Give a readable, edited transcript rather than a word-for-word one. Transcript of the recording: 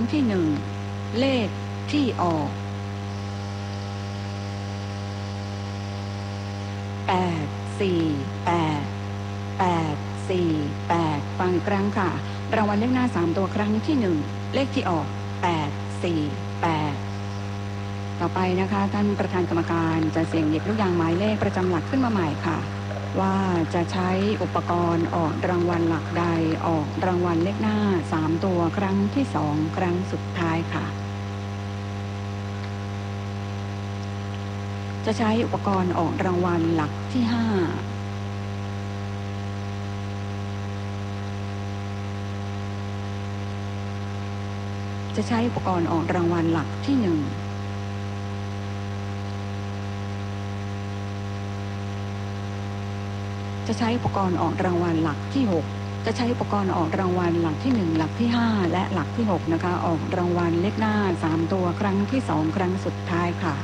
ที่หนึ่งเลขที่ออก848ฟังอีกครั้งค่ะรางวัลเลขหน้า3ตัวครั้งที่1เลขที่ออก848ต่อไปนะคะท่านประธานกรรมการจะเสี่ยงหยิบลูกยางหมายเลขประจำหลักขึ้นมาใหม่ค่ะว่าจะใช้อุปกรณ์ออกรางวัลหลักใดออกรางวัลเลขหน้า3ตัวครั้งที่2ครั้งสุดท้ายค่ะจะใช้อุปกรณ์ออกรางวัลหลักที่5จะใช้อุปกรณ์ออกรางวัลหลักที่1จะใช้อุปกรณ์ออกรางวัลหลักที่6จะใช้อุปกรณ์ออกรางวัลหลักที่1หลักที่5และหลักที่6นะคะออกรางวัลเลขหน้า3ตัวครั้งที่2ครั้งสุดท้ายค่ะ